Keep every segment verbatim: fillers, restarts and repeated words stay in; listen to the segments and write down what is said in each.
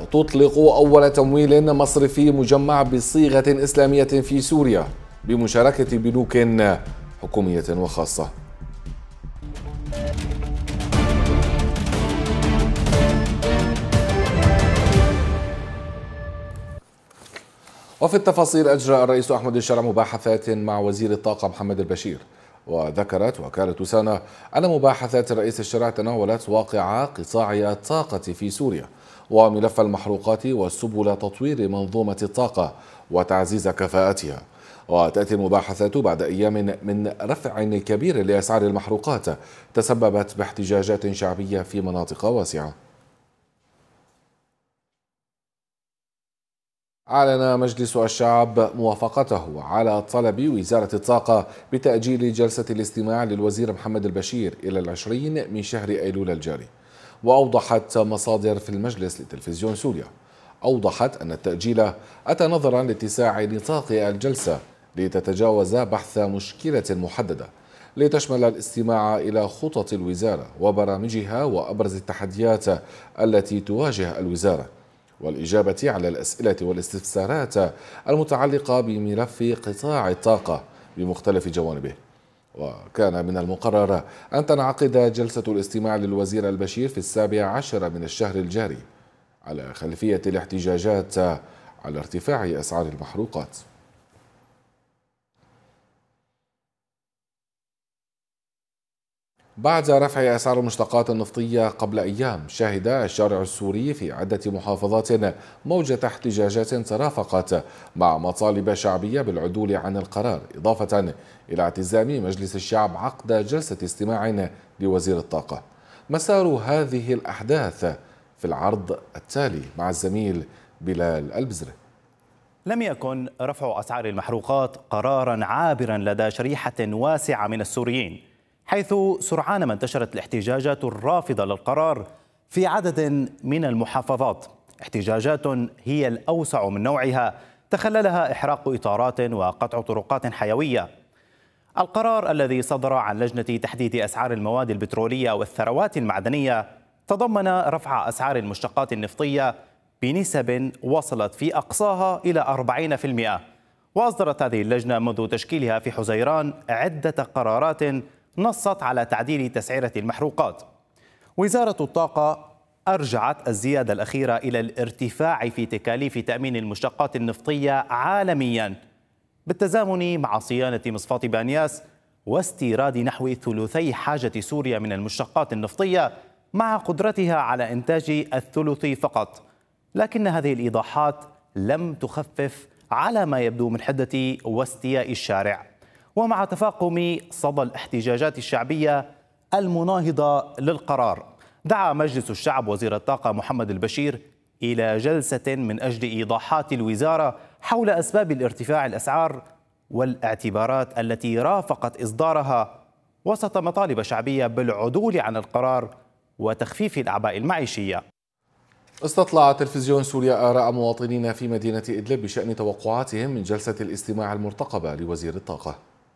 تطلق أول تمويل مصرفي مجمع بصيغة إسلامية في سوريا بمشاركة بنوك حكومية وخاصة. وفي التفاصيل، أجرى الرئيس أحمد الشرع مباحثات مع وزير الطاقة محمد البشير. وذكرت وكالة سانا أن مباحثات الرئيس الشرع تناولت واقع قطاع الطاقة في سوريا وملف المحروقات وسبل تطوير منظومة الطاقة وتعزيز كفاءتها. وتأتي المباحثات بعد أيام من رفع كبير لأسعار المحروقات تسببت باحتجاجات شعبية في مناطق واسعة. أعلن مجلس الشعب موافقته على طلب وزارة الطاقة بتأجيل جلسة الاستماع للوزير محمد البشير إلى العشرين من شهر أيلول الجاري. وأوضحت مصادر في المجلس لتلفزيون سوريا أوضحت أن التأجيل أتى نظرا لاتساع نطاق الجلسة لتتجاوز بحث مشكلة محددة، لتشمل الاستماع إلى خطط الوزارة وبرامجها وأبرز التحديات التي تواجه الوزارة، والإجابة على الأسئلة والاستفسارات المتعلقة بملف قطاع الطاقة بمختلف جوانبه. وكان من المقرر أن تنعقد جلسة الاستماع للوزير البشير في السابع عشر من الشهر الجاري على خلفية الاحتجاجات على ارتفاع أسعار المحروقات. بعد رفع أسعار المشتقات النفطية قبل أيام، شهد الشارع السوري في عدة محافظات موجة احتجاجات ترافقت مع مطالب شعبية بالعدول عن القرار، إضافة إلى اعتزام مجلس الشعب عقد جلسة استماع لوزير الطاقة. مسار هذه الأحداث في العرض التالي مع الزميل بلال البزري. لم يكن رفع أسعار المحروقات قرارا عابرا لدى شريحة واسعة من السوريين، حيث سرعان ما انتشرت الاحتجاجات الرافضة للقرار في عدد من المحافظات، احتجاجات هي الأوسع من نوعها تخللها إحراق إطارات وقطع طرقات حيوية. القرار الذي صدر عن لجنة تحديد أسعار المواد البترولية والثروات المعدنية تضمن رفع أسعار المشتقات النفطية بنسب وصلت في أقصاها إلى أربعين بالمئة. وأصدرت هذه اللجنة منذ تشكيلها في حزيران عدة قرارات نصت على تعديل تسعيرة المحروقات. وزارة الطاقة أرجعت الزيادة الأخيرة إلى الارتفاع في تكاليف تأمين المشتقات النفطية عالميا بالتزامن مع صيانة مصفاة بانياس واستيراد نحو ثلثي حاجة سوريا من المشتقات النفطية مع قدرتها على إنتاج الثلث فقط. لكن هذه الإيضاحات لم تخفف على ما يبدو من حدة واستياء الشارع. ومع تفاقم صدى الاحتجاجات الشعبية المناهضة للقرار، دعا مجلس الشعب وزير الطاقة محمد البشير إلى جلسة من أجل إيضاحات الوزارة حول أسباب الارتفاع الأسعار والاعتبارات التي رافقت إصدارها، وسط مطالب شعبية بالعدول عن القرار وتخفيف الأعباء المعيشية. استطلع تلفزيون سوريا آراء مواطنين في مدينة إدلب بشأن توقعاتهم من جلسة الاستماع المرتقبة لوزير الطاقة.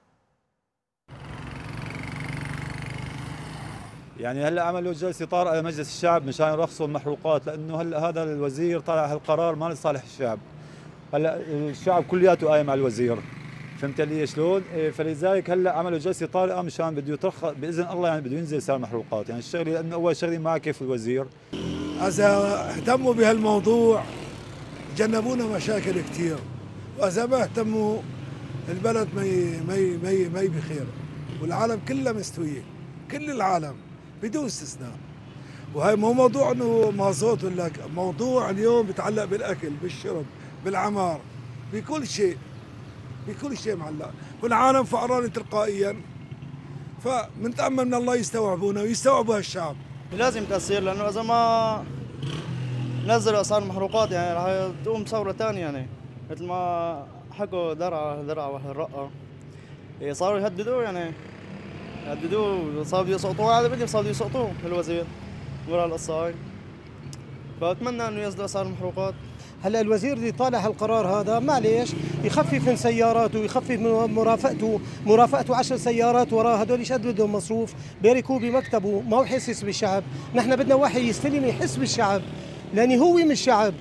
يعني هلا عملوا جلسه طارئه مجلس الشعب مشان يرخصوا المحروقات، لانه هلا هذا الوزير طلع هالقرار ما لصالح الشعب. هلا الشعب كلياته قايم على الوزير، فهمت لي شلون؟ فلذلك هلا عملوا جلسه طارئه مشان بده يترخص باذن الله، يعني بده ينزل سعر المحروقات، يعني الشغله لانه اول شغله ما كيف الوزير. اذا اهتموا بهالموضوع جنبونا مشاكل كثير، واذا ما اهتموا البلد ما ما ما ما بخير، والعالم كلها مستويه، كل العالم بدون استثناء. وهي مو موضوع انه مازوت ولا موضوع اليوم بيتعلق بالاكل، بالشرب، بالعمار، بكل شيء، بكل شيء معلق، والعالم فقران تلقائيا. فبنتامل من الله يستوعبونا ويستوعبوا هالشعب. لازم تاثير، لانه اذا ما نزلوا اسعار المحروقات يعني رح تقوم ثوره ثانيه، يعني مثل ما حكوا درعا درعا والرقه صاروا يهددوا، يعني هددوه، صاروا بده يسقطوه، هذا بدي صاروا بده يسقطوه الوزير ورا القصه هاي. فاتمنى انه ينزلوا اسعار المحروقات. هلا الوزير اللي طالع هالقرار هذا معليش يخفف من سياراته، يخفف من مرافقته، مرافقته عشر سيارات وراه، هدول ايش قد بدهم مصروف، بيركوا بمكتبه، ما هو حاسس بالشعب. نحن بدنا واحد يستلم يحس بالشعب، لانه هو من الشعب.